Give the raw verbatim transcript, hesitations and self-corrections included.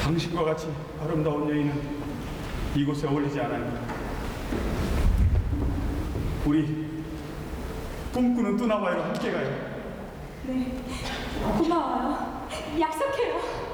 당신과 같이 아름다운 여인은 이곳에 어울리지 않아요. 우리 꿈꾸는 뚜나바이로 함께 가요. 네, 고마워요. 약속해요.